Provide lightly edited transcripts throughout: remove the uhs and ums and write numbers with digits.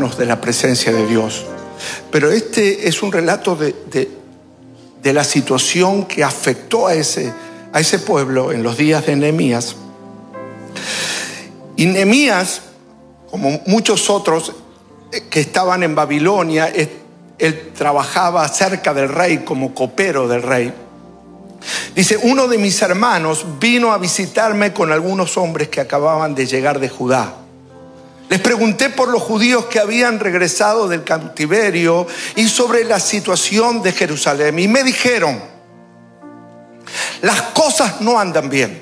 alejarnos de la presencia de Dios. Pero este es un relato de la situación que afectó a ese pueblo en los días de Nehemías. Y Nehemías, como muchos otros que estaban en Babilonia, él trabajaba cerca del rey como copero del rey. Dice, uno de mis hermanos vino a visitarme con algunos hombres que acababan de llegar de Judá. Les pregunté por los judíos que habían regresado del cautiverio y sobre la situación de Jerusalén. Y me dijeron, las cosas no andan bien.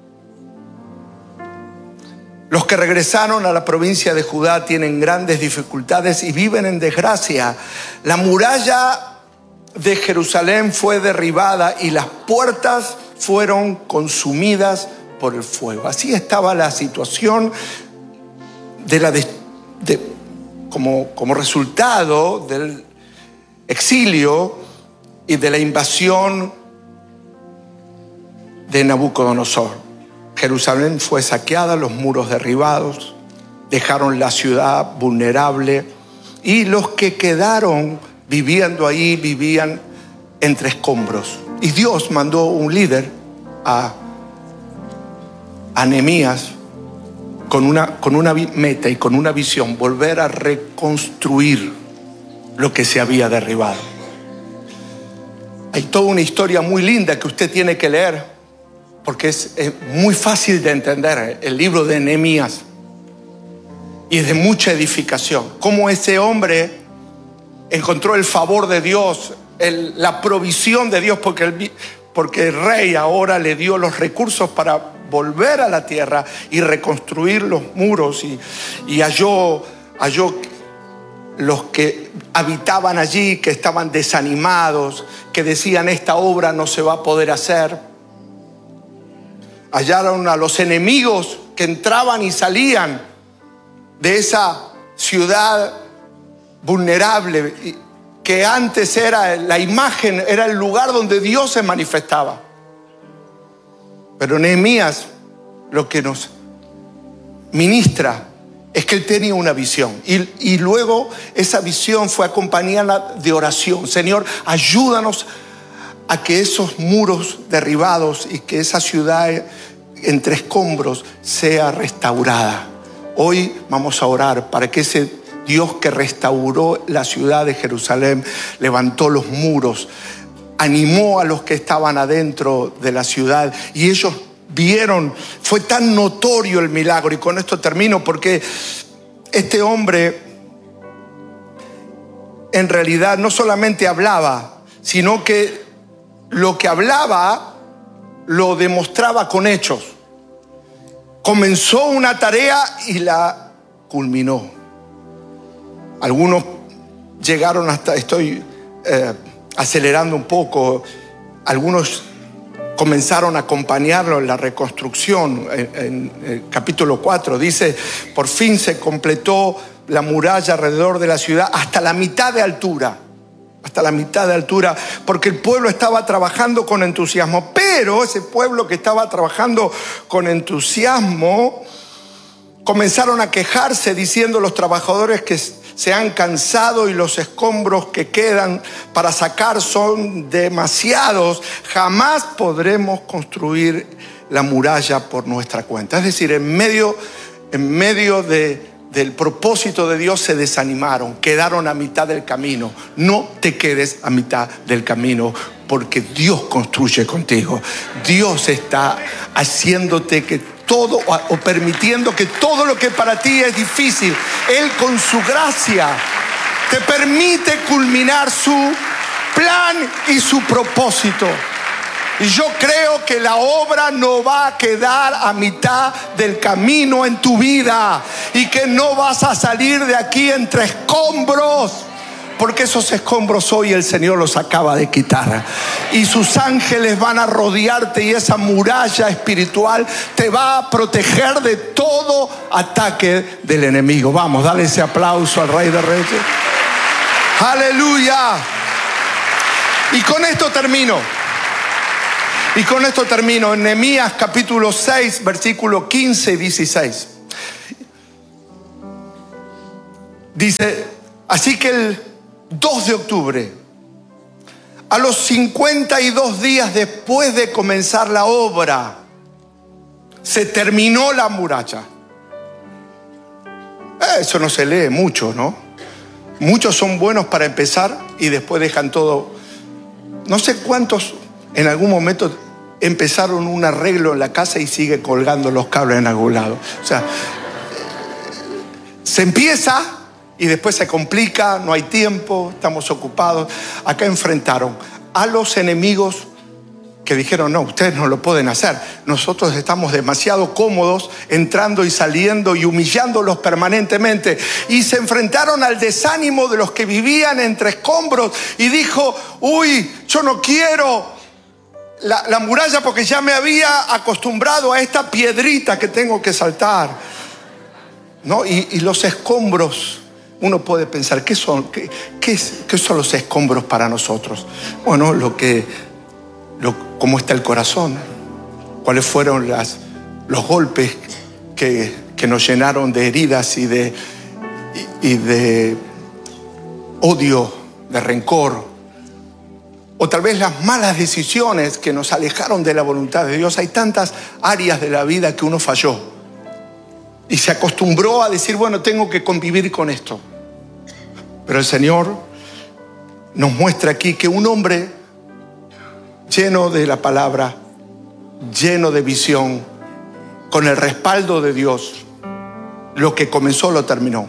Los que regresaron a la provincia de Judá tienen grandes dificultades y viven en desgracia. La muralla de Jerusalén fue derribada y las puertas fueron consumidas por el fuego. Así estaba la situación como resultado del exilio y de la invasión de Nabucodonosor. Jerusalén fue saqueada, los muros derribados, dejaron la ciudad vulnerable y los que quedaron viviendo ahí vivían entre escombros. Y Dios mandó un líder a Nehemías con una meta y con una visión, volver a reconstruir lo que se había derribado. Hay toda una historia muy linda que usted tiene que leer, porque es muy fácil de entender el libro de Nehemías y es de mucha edificación. Cómo ese hombre encontró el favor de Dios, la provisión de Dios, porque el rey ahora le dio los recursos para volver a la tierra y reconstruir los muros, y halló los que habitaban allí, que estaban desanimados, que decían, esta obra no se va a poder hacer. Hallaron a los enemigos que entraban y salían de esa ciudad vulnerable, que antes era la imagen, era el lugar donde Dios se manifestaba. Pero Nehemías lo que nos ministra es que él tenía una visión, y luego esa visión fue acompañada de oración. Señor, ayúdanos a que esos muros derribados y que esa ciudad entre escombros sea restaurada. Hoy vamos a orar para que ese Dios que restauró la ciudad de Jerusalén, levantó los muros, animó a los que estaban adentro de la ciudad, y ellos vieron, fue tan notorio el milagro. Y con esto termino, porque este hombre en realidad no solamente hablaba, sino que lo que hablaba lo demostraba con hechos. Comenzó una tarea y la culminó. Algunos llegaron hasta, estoy acelerando un poco, algunos comenzaron a acompañarlo en la reconstrucción. En el capítulo 4 dice, por fin se completó la muralla alrededor de la ciudad hasta la mitad de altura. Hasta la mitad de altura, porque el pueblo estaba trabajando con entusiasmo. Pero ese pueblo que estaba trabajando con entusiasmo, comenzaron a quejarse diciendo, los trabajadores que se han cansado y los escombros que quedan para sacar son demasiados. Jamás podremos construir la muralla por nuestra cuenta. Es decir, en medio del propósito de Dios se desanimaron, quedaron a mitad del camino. No te quedes a mitad del camino, porque Dios construye contigo. Dios está haciéndote que todo, o permitiendo que todo lo que para ti es difícil, Él con su gracia te permite culminar su plan y su propósito. Y yo creo que la obra no va a quedar a mitad del camino en tu vida, y que no vas a salir de aquí entre escombros, porque esos escombros hoy el Señor los acaba de quitar, y sus ángeles van a rodearte, y esa muralla espiritual te va a proteger de todo ataque del enemigo. Vamos, dale ese aplauso al Rey de Reyes. Aleluya. Y con esto termino. En Nehemías capítulo 6, versículos 15 y 16. Dice, así que el 2 de octubre, a los 52 días después de comenzar la obra, se terminó la muralla. Eso no se lee mucho, ¿no? Muchos son buenos para empezar y después dejan todo. No sé cuántos en algún momento empezaron un arreglo en la casa y sigue colgando los cables en algún lado. O sea, se empieza y después se complica, no hay tiempo, estamos ocupados. Acá enfrentaron a los enemigos que dijeron, no, ustedes no lo pueden hacer. Nosotros estamos demasiado cómodos entrando y saliendo y humillándolos permanentemente. Y se enfrentaron al desánimo de los que vivían entre escombros y dijo, uy, yo no quiero la muralla porque ya me había acostumbrado a esta piedrita que tengo que saltar, ¿no? Y los escombros, uno puede pensar, ¿qué son los escombros para nosotros? Bueno, cómo está el corazón, cuáles fueron los golpes que nos llenaron de heridas y de odio, de rencor, o tal vez las malas decisiones que nos alejaron de la voluntad de Dios. Hay tantas áreas de la vida que uno falló y se acostumbró a decir, bueno, tengo que convivir con esto. Pero el Señor nos muestra aquí que un hombre lleno de la palabra, lleno de visión, con el respaldo de Dios, lo que comenzó lo terminó.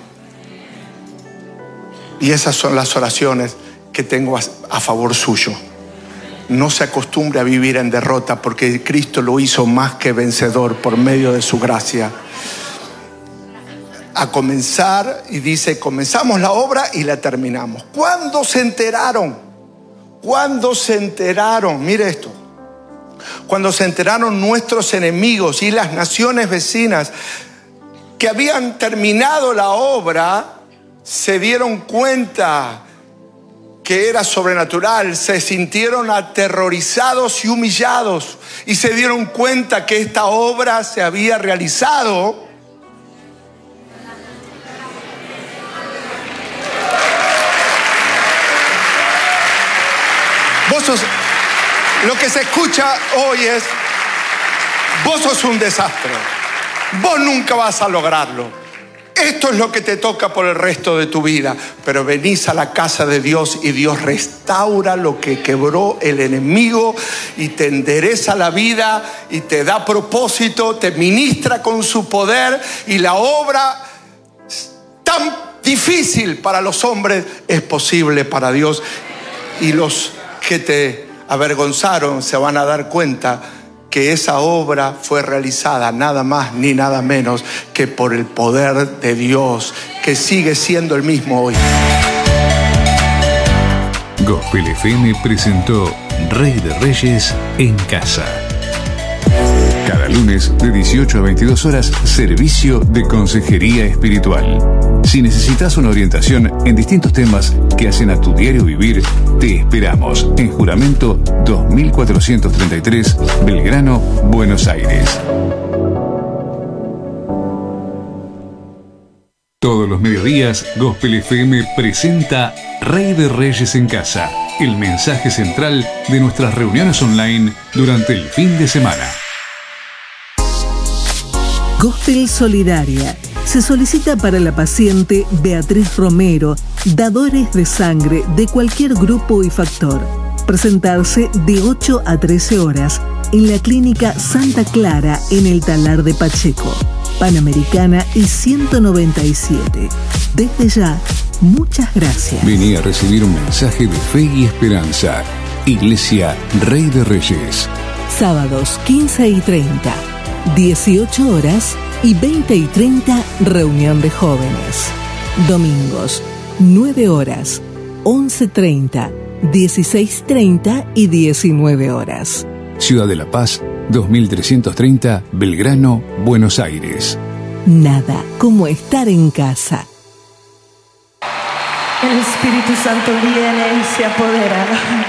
Y esas son las oraciones que tengo a favor suyo. No se acostumbre a vivir en derrota, porque Cristo lo hizo más que vencedor por medio de su gracia. A comenzar, y dice, comenzamos la obra y la terminamos. ¿Cuándo se enteraron? Cuando se enteraron, mire esto, cuando se enteraron nuestros enemigos y las naciones vecinas que habían terminado la obra, se dieron cuenta que era sobrenatural, se sintieron aterrorizados y humillados y se dieron cuenta que esta obra se había realizado. Lo que se escucha hoy es, vos sos un desastre, vos nunca vas a lograrlo, esto es lo que te toca por el resto de tu vida. Pero venís a la casa de Dios y Dios restaura lo que quebró el enemigo y te endereza la vida y te da propósito, te ministra con su poder, y la obra tan difícil para los hombres es posible para Dios. Y los que te avergonzaron se van a dar cuenta que esa obra fue realizada nada más ni nada menos que por el poder de Dios, que sigue siendo el mismo hoy. Gospel FM presentó Rey de Reyes en Casa. Cada lunes de 18 a 22 horas, servicio de consejería espiritual. Si necesitas una orientación en distintos temas que hacen a tu diario vivir, te esperamos en Juramento 2433, Belgrano, Buenos Aires. Todos los mediodías, Gospel FM presenta Rey de Reyes en Casa, el mensaje central de nuestras reuniones online durante el fin de semana. Gospel Solidaria. Se solicita para la paciente Beatriz Romero, dadores de sangre de cualquier grupo y factor. Presentarse de 8 a 13 horas en la Clínica Santa Clara en el Talar de Pacheco, Panamericana y 197. Desde ya, muchas gracias. Vení a recibir un mensaje de fe y esperanza. Iglesia Rey de Reyes. Sábados 15 y 30, 18 horas y 20 y 30, reunión de jóvenes. Domingos, 9 horas, 11:30, 16:30 y 19 horas. Ciudad de La Paz, 2330, Belgrano, Buenos Aires. Nada como estar en casa. El Espíritu Santo viene y se apodera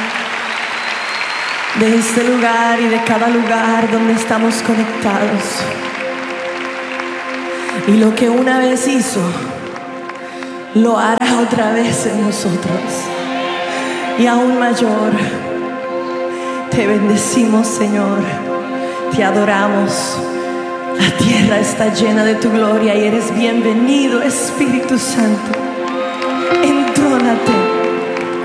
de este lugar y de cada lugar donde estamos conectados. Y lo que una vez hizo, lo hará otra vez en nosotros y aún mayor. Te bendecimos, Señor, te adoramos. La tierra está llena de tu gloria y eres bienvenido, Espíritu Santo. Entrónate